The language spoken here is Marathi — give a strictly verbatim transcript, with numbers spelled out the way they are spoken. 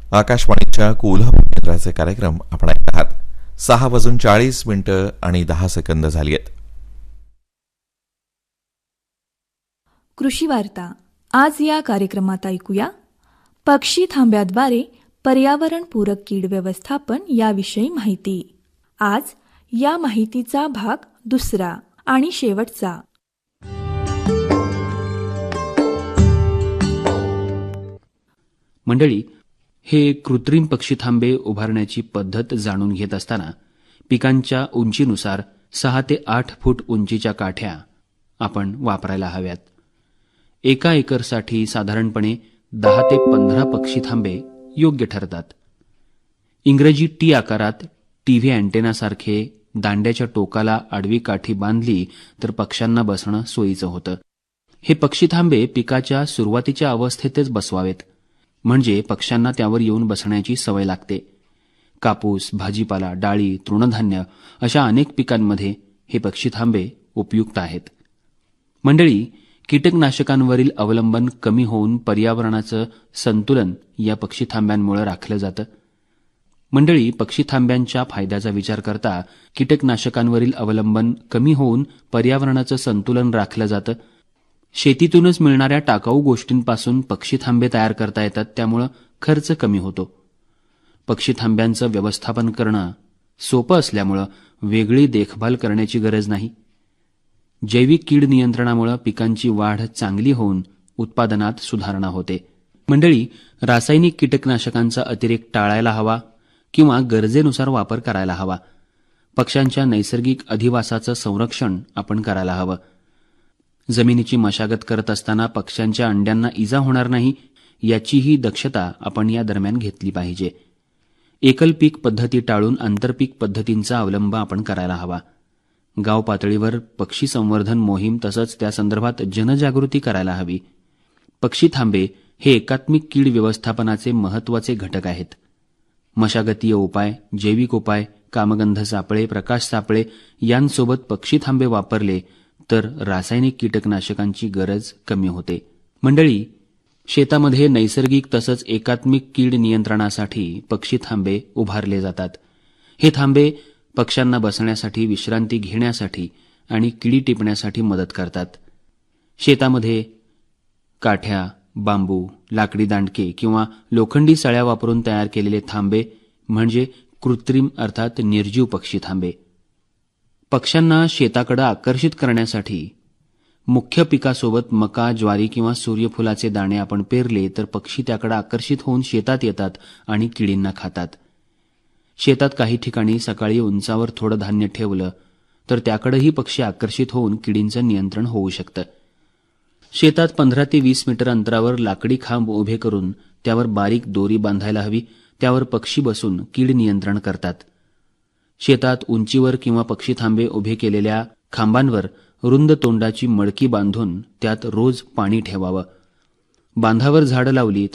आकाशवाणीच्या कोल्हापूर केंद्राचे कार्यक्रम आपण ऐकत आहात. सहा वाजून चाळीस मिनिटं आणि दहा सेकंद झाली आहेत. कृषी वार्ता. आज या कार्यक्रमात ऐकूया पक्षी थांब्याद्वारे पर्यावरणपूरक कीड व्यवस्थापन याविषयी माहिती. आज या माहितीचा भाग दुसरा आणि शेवटचा. मंडळी, हे कृत्रिम पक्षी थांबे उभारण्याची पद्धत जाणून घेत असताना पिकांच्या उंचीनुसार सहा ते आठ फूट उंचीच्या काठ्या आपण वापरायला हव्यात. एका एकरसाठी साधारणपणे दहा ते पंधरा पक्षी थांबे योग्य ठरतात. इंग्रजी टी आकारात टीव्ही अँटेनासारखे दांड्याच्या टोकाला आडवी काठी बांधली तर पक्ष्यांना बसणं सोयीचं होतं. हे पक्षी थांबे पिकाच्या सुरुवातीच्या अवस्थेतच बसवावेत, म्हणजे पक्ष्यांना त्यावर येऊन बसण्याची सवय लागते. कापूस, भाजीपाला, डाळी, तृणधान्य अशा अनेक पिकांमध्ये हे पक्षी थांबे उपयुक्त आहेत. मंडळी, कीटकनाशकांवरील अवलंबन कमी होऊन पर्यावरणाचं संतुलन या पक्षी थांब्यांमुळे राखलं जातं. मंडळी, पक्षी थांब्यांच्या फायद्याचा विचार करता कीटकनाशकांवरील अवलंबन कमी होऊन पर्यावरणाचं संतुलन राखलं जातं. शेतीतूनच मिळणाऱ्या टाकाऊ गोष्टींपासून पक्षी थांबे तयार करता येतात, त्यामुळं खर्च कमी होतो. पक्षी थांब्यांचं व्यवस्थापन करणं सोपं असल्यामुळं वेगळी देखभाल करण्याची गरज नाही. जैविक कीड नियंत्रणामुळे पिकांची वाढ चांगली होऊन उत्पादनात सुधारणा होते. मंडळी, रासायनिक कीटकनाशकांचा अतिरेक टाळायला हवा किंवा गरजेनुसार वापर करायला हवा. पक्ष्यांच्या नैसर्गिक अधिवासाचं संरक्षण आपण करायला हवं. जमिनीची मशागत करत असताना पक्ष्यांच्या अंड्यांना इजा होणार नाही याचीही दक्षता आपण या दरम्यान घेतली पाहिजे. एकल पीक पद्धती टाळून आंतरपीक पद्धतींचा अवलंब आपण करायला हवा. गाव पातळीवर पक्षी संवर्धन मोहीम तसंच त्यासंदर्भात जनजागृती करायला हवी. पक्षी थांबे हे एकात्मिक कीड व्यवस्थापनाचे महत्त्वाचे घटक आहेत. मशागतीय उपाय, जैविक उपाय, कामगंध सापळे, प्रकाश सापळे यांसोबत पक्षी थांबे वापरले तर रासायनिक कीटकनाशकांची गरज कमी होते. मंडळी, शेतामध्ये नैसर्गिक तसंच एकात्मिक कीड नियंत्रणासाठी पक्षी थांबे उभारले जातात. हे थांबे पक्ष्यांना बसण्यासाठी, विश्रांती घेण्यासाठी आणि किडी टिपण्यासाठी मदत करतात. शेतामध्ये काठ्या, बांबू, लाकडी दांडके किंवा लोखंडी सळ्या वापरून तयार केलेले थांबे म्हणजे कृत्रिम अर्थात निर्जीव पक्षी थांबे. पक्ष्यांना शेताकडे आकर्षित करण्यासाठी मुख्य पिकासोबत मका, ज्वारी किंवा सूर्यफुलाचे दाणे आपण पेरले तर पक्षी त्याकडे आकर्षित होऊन शेतात येतात आणि किडींना खातात. शेतात काही ठिकाणी सकाळी उंचावर थोडं धान्य ठेवलं तर त्याकडेही पक्षी आकर्षित होऊन किडींचं नियंत्रण होऊ शकतं. शेतात पंधरा ते वीस मीटर अंतरावर लाकडी खांब उभे करून त्यावर बारीक दोरी बांधायला हवी. त्यावर पक्षी बसून कीड नियंत्रण करतात. शेतात उंचीवर किंवा पक्षी थांबे उभे केलेल्या खांबांवर रुंद तोंडाची मडकी बांधून त्यात रोज पाणी ठेवावं. बांधावर झाडं लावली